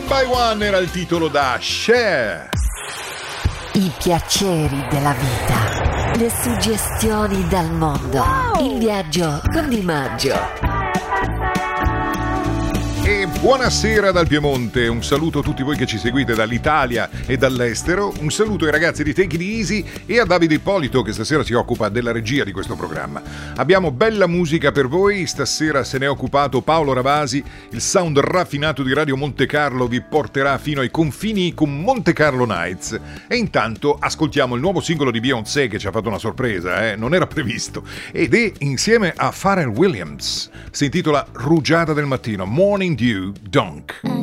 One by One era il titolo da Cher. I piaceri della vita, le suggestioni dal mondo, il viaggio con Di Maggio. E buonasera dal Piemonte, un saluto a tutti voi che ci seguite dall'Italia e dall'estero, un saluto ai ragazzi di Take It Easy e a Davide Ippolito che stasera si occupa della regia di questo programma. Abbiamo bella musica per voi, stasera se ne è occupato Paolo Ravasi, il sound raffinato di Radio Monte Carlo vi porterà fino ai confini con Monte Carlo Nights e intanto ascoltiamo il nuovo singolo di Beyoncé che ci ha fatto una sorpresa, non era previsto, ed è insieme a Pharrell Williams, si intitola Rugiada del mattino, Morning Dew Dunk.